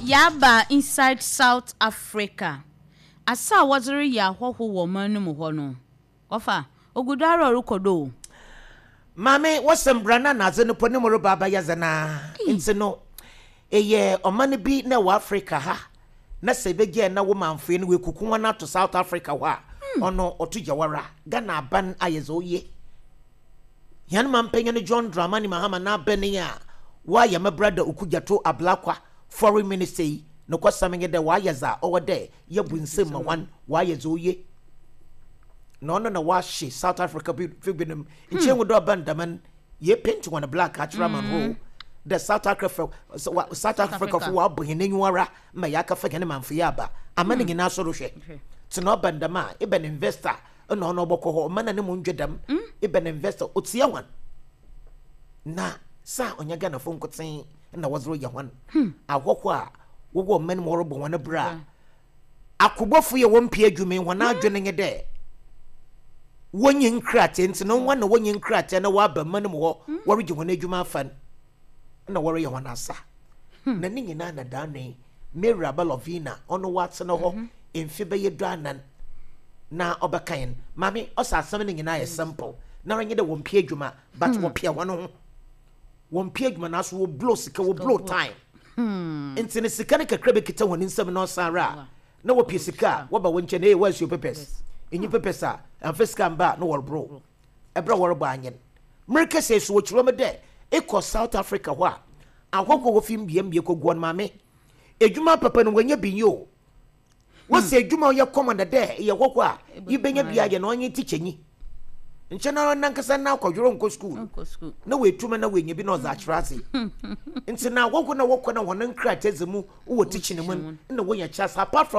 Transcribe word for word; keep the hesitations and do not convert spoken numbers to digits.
Yaba inside South Africa. Asa waziri ya hoho woman mu hono. Ofa, ogudaro rukodo. Mame, wasem brana na ze no pone mo baba ya zana. Nti no eye omane bi na wa Africa ha. Na sebege na wo manfo ne we kukunwa na to South Africa wa. Ono otujawara. Gana ban ayezo ye. Yan mampenya ne John Dramani Mahama na benia. Wa ya my brother ukujato ablakwa foreign minister no kwasamenge de wa yaza over there ye bunsem ma wan wa yezo ye. No no na wa she South Africa bi binum nchen wo do bandaman ye paint one black attraman ro the South Africa South Africa for wa bohene nwara ma ya ka fege ne manfo ya ba amane nyina so ro hwe to no bandama e ben investor no no boko ho mana ne mu ndwedam e ben investor otia wan na sa onyaga na phone kotin na wazro ya wan agwokwo a wogo men mo robo wan bra akobofo ye wompie adwume wana adwene nye de wonyin krate nti no wan na wonyin krate na wa ba man mo ho worege wan adwuma afan na wore ye wan asa na ni nyina na dane Mary Abalovina ono wat na ho emfe be ye duanan na obakayen mami osa asam ni nyina ye simple na renye de wompie adwuma but wo pia wan ho one page man as wo blow sika wo blow time hmm enti ne sika ne kakra be kita woni nsam na osara na wo pie sika wo ba wonche na e was your papers enyi papers a amfiska mba no wor bro ebra wor ba anyen mereka se so wo chiro me de e ko South Africa ho a akoko wo fim biem bie ko gon mame edwuma papa no wanya binyo wo se edwuma ye commander de ye kokko a yibenya bia ye no onye teachenyi nchena nankasa na akwadworo nko school na we tuma na we nya bi na oza atwrase nti na woko na woko na wonan kratezemu wo teaching mu na wo nya chance apart from